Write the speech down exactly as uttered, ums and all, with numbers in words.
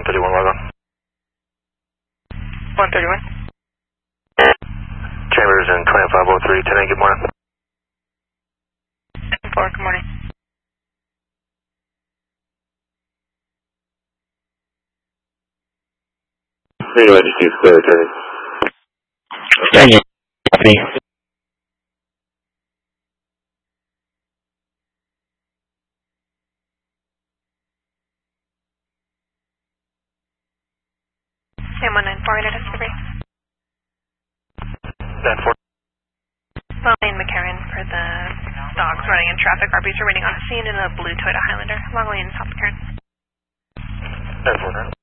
thirty-one log on. one thirty-one. Chambers in twenty-five oh three, ten eight, good morning. ten four, good morning. Radio Majesty is clear, returning. Thank you. Copy. M one nine four, at S three. nine four. Lane McCarran for the dogs running in traffic. R Bs are waiting on a scene in a blue Toyota Highlander. Long Lane, South McCarran. nine four nine.